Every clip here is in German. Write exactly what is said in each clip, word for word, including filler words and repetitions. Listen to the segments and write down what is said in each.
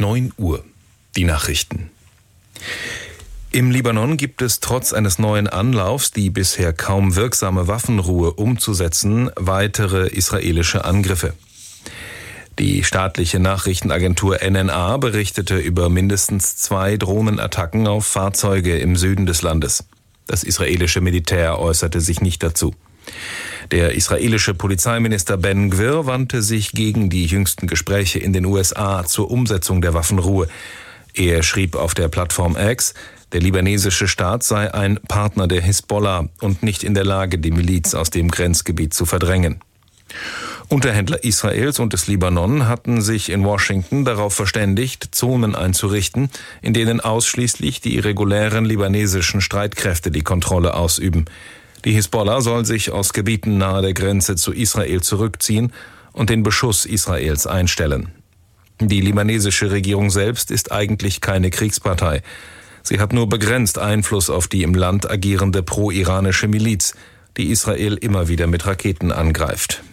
neun Uhr. Die Nachrichten. Im Libanon gibt es trotz eines neuen Anlaufs, die bisher kaum wirksame Waffenruhe umzusetzen, weitere israelische Angriffe. Die staatliche Nachrichtenagentur N N A berichtete über mindestens zwei Drohnenattacken auf Fahrzeuge im Süden des Landes. Das israelische Militär äußerte sich nicht dazu. Der israelische Polizeiminister Ben Gvir wandte sich gegen die jüngsten Gespräche in den U S A zur Umsetzung der Waffenruhe. Er schrieb auf der Plattform X, der libanesische Staat sei ein Partner der Hisbollah und nicht in der Lage, die Miliz aus dem Grenzgebiet zu verdrängen. Unterhändler Israels und des Libanon hatten sich in Washington darauf verständigt, Zonen einzurichten, in denen ausschließlich die regulären libanesischen Streitkräfte die Kontrolle ausüben. Die Hisbollah soll sich aus Gebieten nahe der Grenze zu Israel zurückziehen und den Beschuss Israels einstellen. Die libanesische Regierung selbst ist eigentlich keine Kriegspartei. Sie hat nur begrenzt Einfluss auf die im Land agierende pro-iranische Miliz, die Israel immer wieder mit Raketen angreift.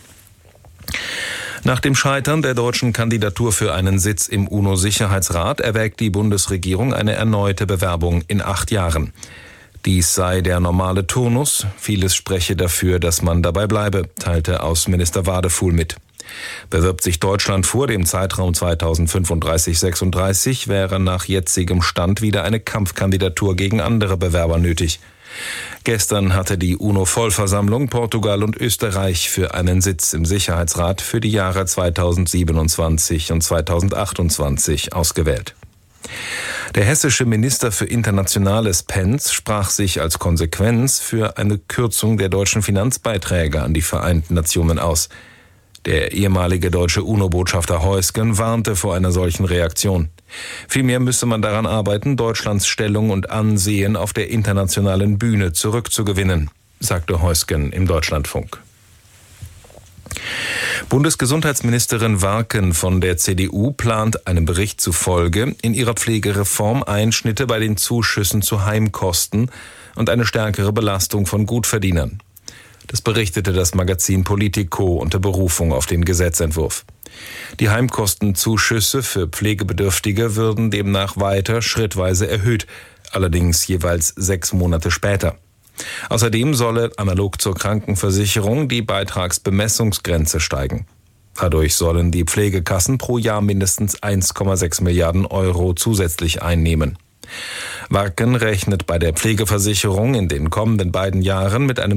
Nach dem Scheitern der deutschen Kandidatur für einen Sitz im UNO-Sicherheitsrat erwägt die Bundesregierung eine erneute Bewerbung in acht Jahren. Dies sei der normale Turnus, vieles spreche dafür, dass man dabei bleibe, teilte Außenminister Wadefuhl mit. Bewirbt sich Deutschland vor dem Zeitraum zweitausendfünfunddreißig sechsunddreißig, wäre nach jetzigem Stand wieder eine Kampfkandidatur gegen andere Bewerber nötig. Gestern hatte die UNO-Vollversammlung Portugal und Österreich für einen Sitz im Sicherheitsrat für die Jahre zweitausendsiebenundzwanzig und zweitausendachtundzwanzig ausgewählt. Der hessische Minister für Internationales Pentz sprach sich als Konsequenz für eine Kürzung der deutschen Finanzbeiträge an die Vereinten Nationen aus. Der ehemalige deutsche UNO-Botschafter Heusgen warnte vor einer solchen Reaktion. Vielmehr müsse man daran arbeiten, Deutschlands Stellung und Ansehen auf der internationalen Bühne zurückzugewinnen, sagte Heusgen im Deutschlandfunk. Bundesgesundheitsministerin Warken von der C D U plant einem Bericht zufolge in ihrer Pflegereform Einschnitte bei den Zuschüssen zu Heimkosten und eine stärkere Belastung von Gutverdienern. Das berichtete das Magazin Politico unter Berufung auf den Gesetzentwurf. Die Heimkostenzuschüsse für Pflegebedürftige würden demnach weiter schrittweise erhöht, allerdings jeweils sechs Monate später. Außerdem solle analog zur Krankenversicherung die Beitragsbemessungsgrenze steigen. Dadurch sollen die Pflegekassen pro Jahr mindestens eins Komma sechs Milliarden Euro zusätzlich einnehmen. Warken rechnet bei der Pflegeversicherung in den kommenden beiden Jahren mit einem